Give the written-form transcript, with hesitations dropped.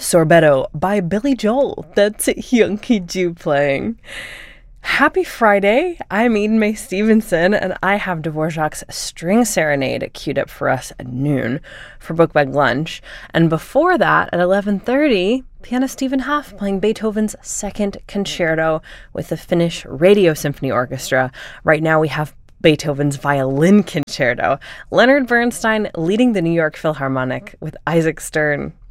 Sorbetto by Billy Joel. That's Yunky Jew playing. Happy Friday. I'm Eden Mae Stevenson, and I have Dvorak's String Serenade queued up for us at noon for Book Bag Lunch. And before that, at 11:30, pianist Stephen Hoff playing Beethoven's Second Concerto with the Finnish Radio Symphony Orchestra. Right now we have Beethoven's Violin Concerto. Leonard Bernstein leading the New York Philharmonic with Isaac Stern